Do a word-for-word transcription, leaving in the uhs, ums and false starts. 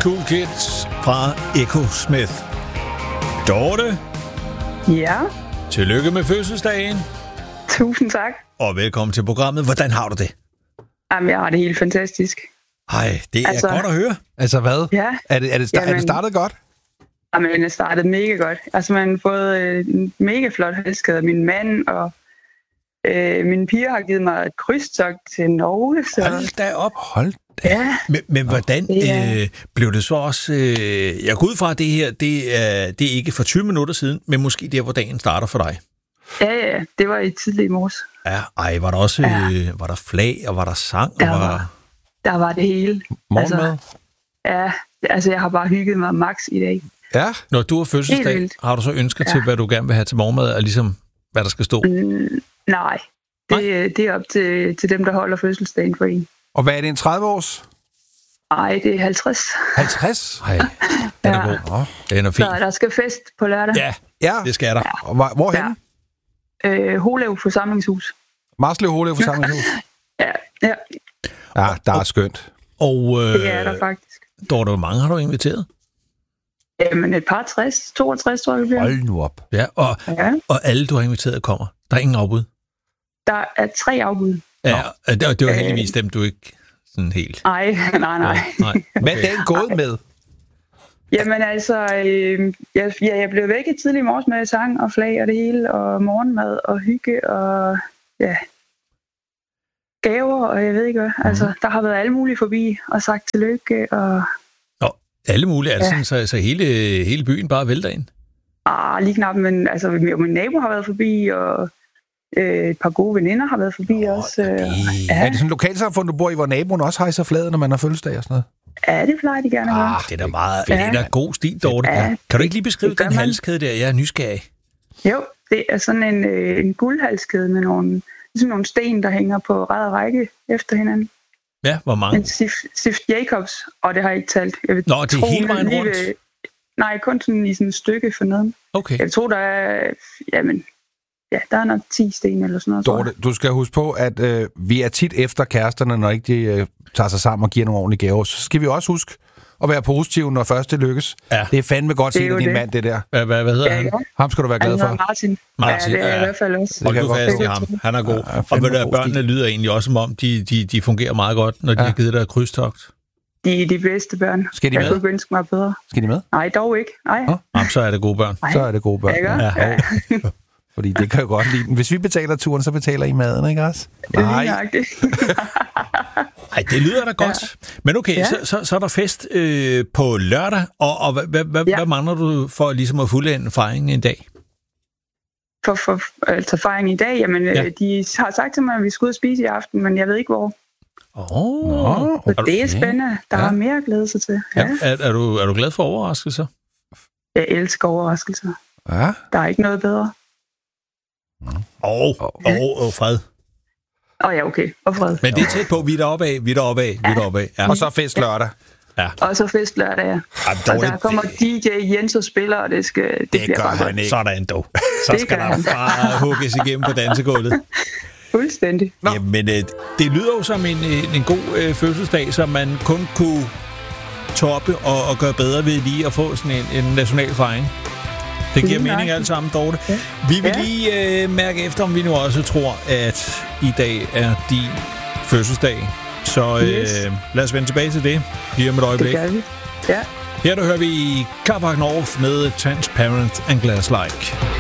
Cool Kids fra Echo Smith. Dorte. Ja. Tillykke med fødselsdagen. Tusind tak. Og velkommen til programmet. Hvordan har du det? Jamen, jeg har det helt fantastisk. Ej, det er altså, godt at høre. Altså hvad? Ja. Er det, er det, start, Jamen, er det startet godt? Jamen, det startede mega godt. Altså, man har fået øh, en mega flot halskæde af min mand, og øh, mine piger har givet mig et krydstogt til Norge. Så... Hold da op. Hold da. Ja. Men, men hvordan Ja. øh, blev det så også... Øh, jeg går ud fra, at det her det er, det er ikke for tyve minutter siden, men måske der, hvor dagen starter for dig. Ja, ja, det var i tidlig morges. Ja, ej, var der også Ja. øh, var der flag, og var der sang? Der og var... var, der var det hele. Morgenmad? Altså, ja, altså jeg har bare hygget mig max i dag. Ja. Når du har Helt fødselsdag, vildt. har du så ønsker Ja. til, hvad du gerne vil have til morgenmad, og ligesom, hvad der skal stå? Mm, nej, det, det er op til, til dem, der holder fødselsdagen for en. Og hvad er det, en tredive års? Nej, det er halvtreds. halvtreds? Nej, den er Ja. god. Nå. Den er fin. Så der skal fest på lørdag. Ja, Ja. det skal der. Og hvor- hvorhen? Ja. Øh, Holev forsamlingshus. Marslev Holev Forsamlingshus. Ja, ja, Ja, der er skønt. Og øh, det er der faktisk. Dorte, hvor mange har du inviteret? Jamen et par tres, toogtres tror jeg, det bliver. Hold nu op. Ja, og, Ja, og alle, du har inviteret, kommer. Der er ingen afbud. der er tre afbud. Ja, og det, det var Øh. heldigvis dem, du ikke sådan helt... Nej, nej, nej. Nej. Hvad er dagen gået med? Jamen altså, øh, jeg, ja, jeg blev væk i tidlig morges med sang og flag og det hele, og morgenmad og hygge og ja, gaver og jeg ved ikke hvad. Altså, der har været alle mulige forbi og sagt tillykke og Nå, alle mulige. Altså, Ja. sådan, så, så hele, hele byen bare vælter ind. ah, lige knap, men altså, min, min nabo har været forbi, og øh, et par gode veninder har været forbi Nå, også. Øh, det- ja, Er det sådan et lokalsamfund, du bor i, hvor naboen også hejser flaget, når man har fødselsdag og sådan noget? ja, det plejer de gerne at gøre. Ah, det er da meget... Ja. Det er da god stil, Dorte. Ja. Kan du ikke lige beskrive Det gør den man. halskæde der? Jeg er nysgerrig. Jo, det er sådan en, øh, en guldhalskæde med nogle, ligesom nogle sten, der hænger på ræd og række efter hinanden. Ja, hvor mange? En Sif, Sif Jacobs, og det har jeg ikke talt. Jeg vil Nå, det er tro, hele vejen lige rundt? ved- Nej, kun sådan i sådan et stykke for neden. Okay. Jeg tror, der er, jamen, ja, der er nok ti sten eller sådan noget. tror jeg. Dorte, du skal huske på, at øh, vi er tit efter kæresterne, når ikke de øh, tager sig sammen og giver nogle ordentlige gaver. Så skal vi også huske at være positive, når først det lykkes. Ja. Det er fandme godt Det er set jo af din det. mand, det der. Hvad, hvad, hvad hedder Ja, han? ja. Ham skal du være glad Han for. hedder Martin. Martin, Ja, det er ja, i ja. hvert fald også. Det Hold kan du jeg fast godt i forstå. ham. Han er god. Ja, Og fandme ved du, at god børnene stil. lyder egentlig også som om, de, de, de fungerer meget godt, når de Ja. har givet dig et krydstogt. De er de bedste børn. Skal de Jeg med? kunne ikke ønske mig bedre. Skal de med? Nej, dog ikke. Nej. Nå. Jamen, så er det gode børn. Nej. Så er det gode børn. Ikke? Ja. Ja. Fordi det kan jeg godt lide. Hvis vi betaler turen, så betaler I maden, ikke også? Det er lige nøjagtigt. Ej, det lyder da godt. Men okay, Ja. så, så, så er der fest øh, på lørdag, og, og hvad, hvad, hvad, Ja. hvad mangler du for ligesom at fuldende fejringen en dag? For, for altså fejring i dag, jamen, Ja. ja. de har sagt til mig, at vi skal ud og spise i aften, men jeg ved ikke hvor. Åh, oh. Nå, Så det er spændende. Der Ja. er mere at glæde sig til. Ja. ja. er, er, du, er du glad for overraskelser? Jeg elsker overraskelser. Ja. Der er ikke noget bedre. Og, og, og fred. Åh oh, ja, okay. Og fred. Men det er tæt på, vi er deroppe af, vi er deroppe af, vi er deroppe af. Ja. Og så fest lørdag. Og så fest lørdag, ja. Jamen, Og dog, der kommer D J Jens og spiller, og det skal... Det, Det bliver gør bare han godt. ikke. sådan dog. Så Det skal gør der han. bare hugges igennem på dansegulvet. Fuldstændig. Nå. Jamen, øh, det lyder jo som en, en, en god øh, fødselsdag, som man kun kunne toppe og, og gøre bedre ved lige at få sådan en, en national fejring. Det giver Lige mening nøjagtigt. alt sammen, Dorte. Ja. Vi vil Ja. lige øh, mærke efter, om vi nu også tror, at i dag er din fødselsdag. Så øh, Yes. lad os vende tilbage til det lige om et Det øjeblik. gør vi. Ja. Her der hører vi Carpark North med Transparent and Glass Like.